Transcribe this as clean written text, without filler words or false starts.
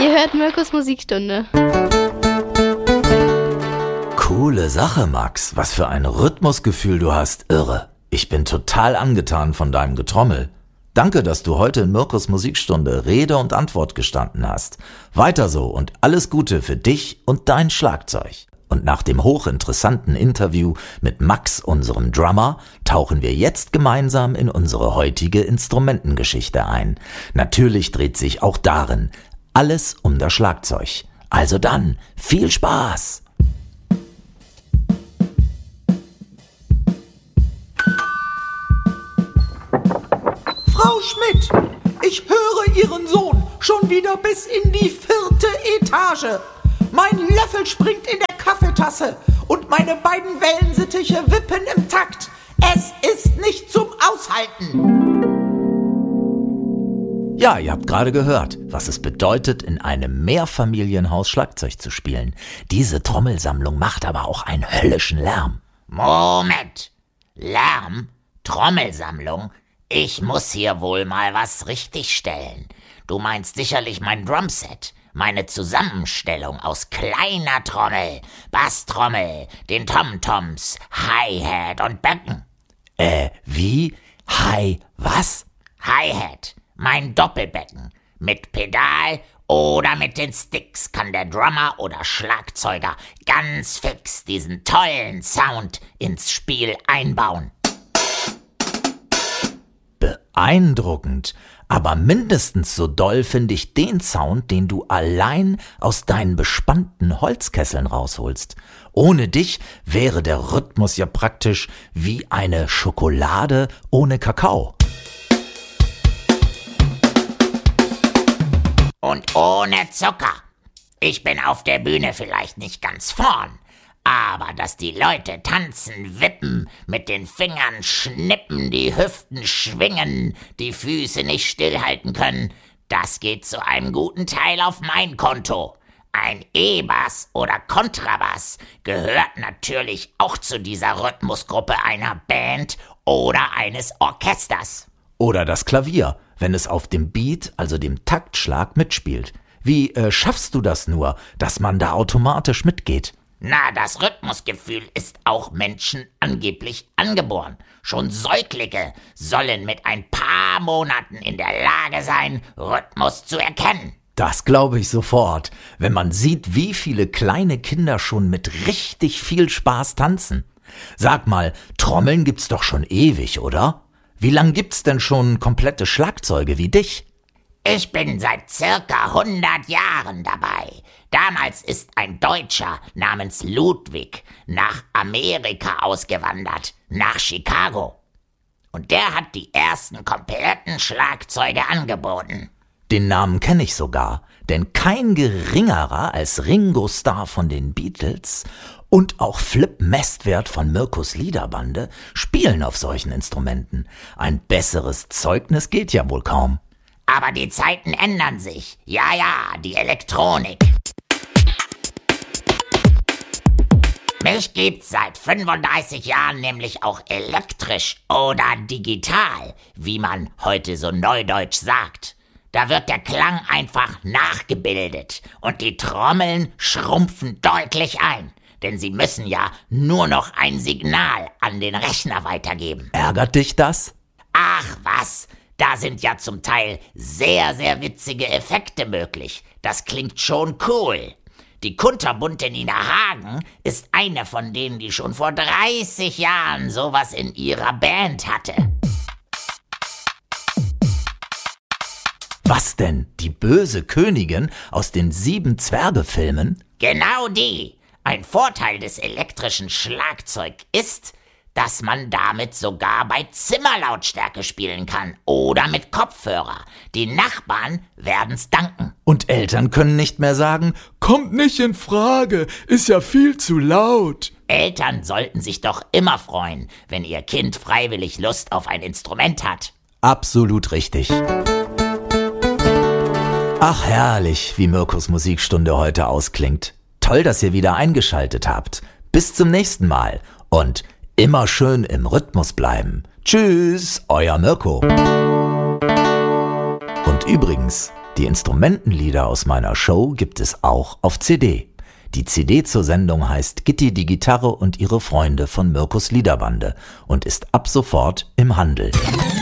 Ihr hört Mirkos Musikstunde. Coole Sache, Max. Was für ein Rhythmusgefühl du hast. Irre. Ich bin total angetan von deinem Getrommel. Danke, dass du heute in Mirkos Musikstunde Rede und Antwort gestanden hast. Weiter so und alles Gute für dich und dein Schlagzeug. Und nach dem hochinteressanten Interview mit Max, unserem Drummer, tauchen wir jetzt gemeinsam in unsere heutige Instrumentengeschichte ein. Natürlich dreht sich auch darin alles um das Schlagzeug. Also dann, viel Spaß! Frau Schmidt, ich höre Ihren Sohn schon wieder bis in die 4. Etage. Mein Löffel springt in der Kaffeetasse und meine beiden Wellensittiche wippen im Takt. Es ist nicht zum Aushalten. Ja, ihr habt gerade gehört, was es bedeutet, in einem Mehrfamilienhaus Schlagzeug zu spielen. Diese Trommelsammlung macht aber auch einen höllischen Lärm. Moment. Lärm? Trommelsammlung? Ich muss hier wohl mal was richtigstellen. Du meinst sicherlich mein Drumset. Meine Zusammenstellung aus kleiner Trommel, Basstrommel, den Tomtoms, Hi-Hat und Becken. Wie? Was? Hi-Hat, mein Doppelbecken. Mit Pedal oder mit den Sticks kann der Drummer oder Schlagzeuger ganz fix diesen tollen Sound ins Spiel einbauen. Beeindruckend. Aber mindestens so doll finde ich den Sound, den du allein aus deinen bespannten Holzkesseln rausholst. Ohne dich wäre der Rhythmus ja praktisch wie eine Schokolade ohne Kakao. Und ohne Zucker. Ich bin auf der Bühne vielleicht nicht ganz vorn, aber dass die Leute tanzen, wippen, mit den Fingern schnippen, die Hüften schwingen, die Füße nicht stillhalten können, das geht zu einem guten Teil auf mein Konto. Ein E-Bass oder Kontrabass gehört natürlich auch zu dieser Rhythmusgruppe einer Band oder eines Orchesters. Oder das Klavier, wenn es auf dem Beat, also dem Taktschlag, mitspielt. Wie schaffst du das nur, dass man da automatisch mitgeht? Na, das Rhythmusgefühl ist auch Menschen angeblich angeboren. Schon Säuglinge sollen mit ein paar Monaten in der Lage sein, Rhythmus zu erkennen. Das glaube ich sofort, wenn man sieht, wie viele kleine Kinder schon mit richtig viel Spaß tanzen. Sag mal, Trommeln gibt's doch schon ewig, oder? Wie lang gibt's denn schon komplette Schlagzeuge wie dich? Ich bin seit circa 100 Jahren dabei. Damals ist ein Deutscher namens Ludwig nach Amerika ausgewandert, nach Chicago. Und der hat die ersten kompletten Schlagzeuge angeboten. Den Namen kenne ich sogar, denn kein geringerer als Ringo Starr von den Beatles und auch Flip Mestwert von Mirkos Liederbande spielen auf solchen Instrumenten. Ein besseres Zeugnis geht ja wohl kaum. Aber die Zeiten ändern sich. Ja, die Elektronik. Mich gibt's seit 35 Jahren nämlich auch elektrisch oder digital, wie man heute so neudeutsch sagt. Da wird der Klang einfach nachgebildet und die Trommeln schrumpfen deutlich ein, denn sie müssen ja nur noch ein Signal an den Rechner weitergeben. Ärgert dich das? Ach was, da sind ja zum Teil sehr, sehr witzige Effekte möglich. Das klingt schon cool. Die kunterbunte Nina Hagen ist eine von denen, die schon vor 30 Jahren sowas in ihrer Band hatte. Was denn? Die böse Königin aus den 7 Zwerge-Filmen? Genau die. Ein Vorteil des elektrischen Schlagzeugs ist, dass man damit sogar bei Zimmerlautstärke spielen kann oder mit Kopfhörer. Die Nachbarn werden's danken. Und Eltern können nicht mehr sagen, kommt nicht in Frage, ist ja viel zu laut. Eltern sollten sich doch immer freuen, wenn ihr Kind freiwillig Lust auf ein Instrument hat. Absolut richtig. Ach herrlich, wie Mirkos Musikstunde heute ausklingt. Toll, dass ihr wieder eingeschaltet habt. Bis zum nächsten Mal und immer schön im Rhythmus bleiben. Tschüss, euer Mirko. Und übrigens, Die Instrumentenlieder aus meiner Show gibt es auch auf CD. Die CD zur Sendung heißt Gitti die Gitarre und ihre Freunde von Mirkus Liederbande und ist ab sofort im Handel.